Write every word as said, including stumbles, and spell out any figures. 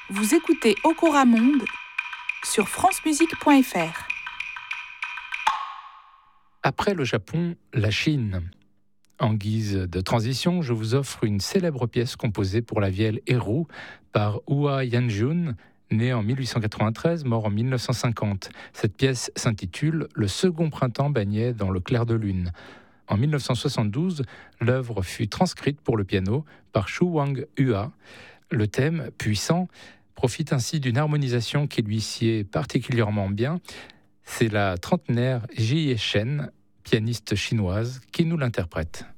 Vous écoutez Okora Monde sur francemusique point f r. Après le Japon, la Chine. En guise de transition, je vous offre une célèbre pièce composée pour la vielle héros par Hua Yanjun, né en mille huit cent quatre-vingt-treize, mort en mille neuf cent cinquante. Cette pièce s'intitule « Le second printemps baignait dans le clair de lune ». En mille neuf cent soixante-douze, l'œuvre fut transcrite pour le piano par Shu Wang-hua. Le thème, puissant, profite ainsi d'une harmonisation qui lui sied particulièrement bien. C'est la trentenaire Jie Shen, pianiste chinoise, qui nous l'interprète.